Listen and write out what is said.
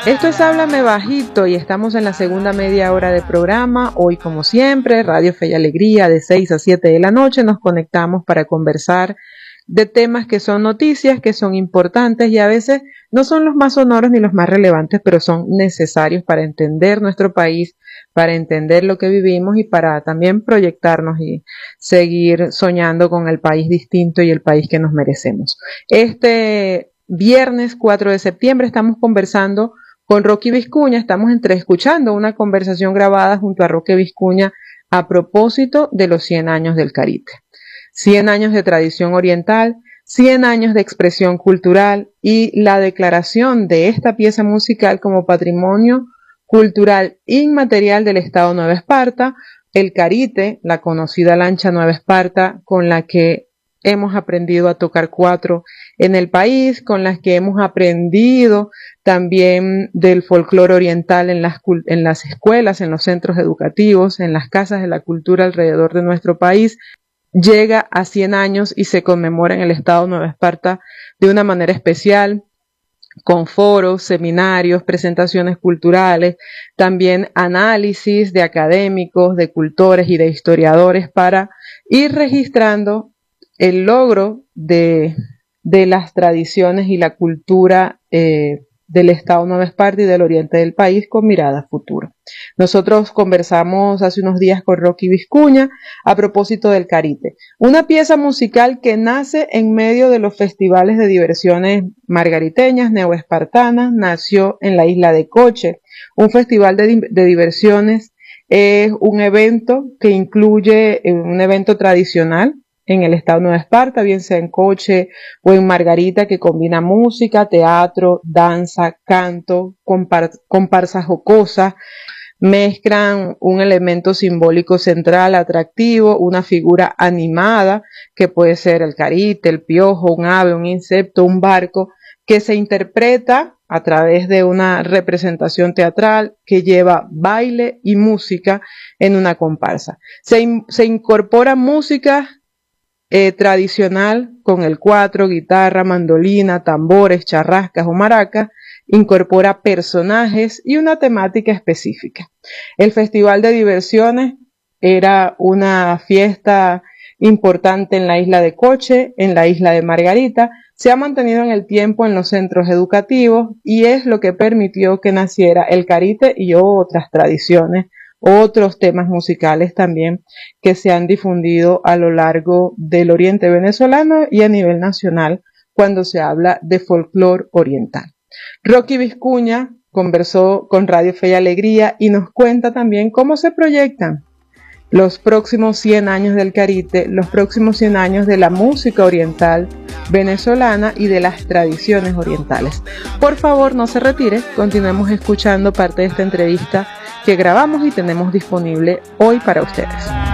Esto es Háblame Bajito y estamos en la segunda media hora de programa. Hoy, como siempre, Radio Fe y Alegría, de 6 a 7 de la noche, nos conectamos para conversar de temas que son noticias, que son importantes y a veces no son los más sonoros ni los más relevantes, pero son necesarios para entender nuestro país, para entender lo que vivimos y para también proyectarnos y seguir soñando con el país distinto y el país que nos merecemos. Este viernes 4 de septiembre estamos conversando con Rocky Vizcuña, estamos escuchando una conversación grabada junto a Rocky Vizcuña a propósito de los 100 años del Carite. 100 años de tradición oriental, 100 años de expresión cultural y la declaración de esta pieza musical como patrimonio cultural inmaterial del Estado Nueva Esparta, el Carite, la conocida lancha Nueva Esparta, con la que hemos aprendido a tocar cuatro en el país, con las que hemos aprendido también del folclore oriental en las escuelas, en los centros educativos, en las casas de la cultura alrededor de nuestro país. Llega a 100 años y se conmemora en el Estado Nueva Esparta de una manera especial, con foros, seminarios, presentaciones culturales, también análisis de académicos, de cultores y de historiadores para ir registrando el logro de las tradiciones y la cultura del Estado Nueva Esparta y del oriente del país con mirada a futuro. Nosotros conversamos hace unos días con Rocky Vizcuña a propósito del Carite, una pieza musical que nace en medio de los festivales de diversiones margariteñas, neoespartanas, nació en la isla de Coche. Un festival de diversiones es un evento que incluye un evento tradicional en el Estado Nueva Esparta, bien sea en Coche o en Margarita, que combina música, teatro, danza, canto, comparsas jocosas, mezclan un elemento simbólico central atractivo, una figura animada, que puede ser el carite, el piojo, un ave, un insecto, un barco, que se interpreta a través de una representación teatral que lleva baile y música en una comparsa. Se incorpora música tradicional con el cuatro, guitarra, mandolina, tambores, charrascas o maracas, incorpora personajes y una temática específica. El Festival de Diversiones era una fiesta importante en la isla de Coche, en la isla de Margarita, se ha mantenido en el tiempo en los centros educativos y es lo que permitió que naciera el Carite y otras tradiciones, otros temas musicales también que se han difundido a lo largo del oriente venezolano y a nivel nacional cuando se habla de folclore oriental. Rocky Vizcuña conversó con Radio Fe y Alegría y nos cuenta también cómo se proyectan los próximos 100 años del Carite, los próximos 100 años de la música oriental venezolana y de las tradiciones orientales. Por favor, no se retire, continuemos escuchando parte de esta entrevista que grabamos y tenemos disponible hoy para ustedes.